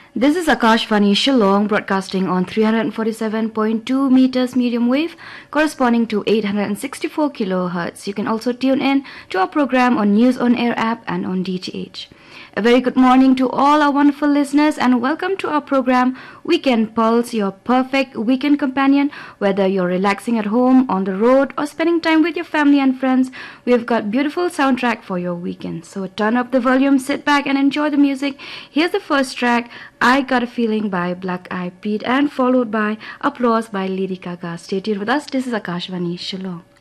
This is Akashvani Shillong broadcasting on 347.2 meters medium wave corresponding to 864 kilohertz. You can also tune in to our program on News on Air app and on DTH. A very good morning to all our wonderful listeners and welcome to our program Weekend Pulse, your perfect weekend companion. Whether you're relaxing at home, on the road or spending time with your family and friends, we've got beautiful soundtrack for your weekend. So turn up the volume, sit back and enjoy the music. Here's the first track, I Got a Feeling by Black Eyed Peas and followed by Applause by Lady Gaga. Stay tuned with us. This is Akashvani Shillong.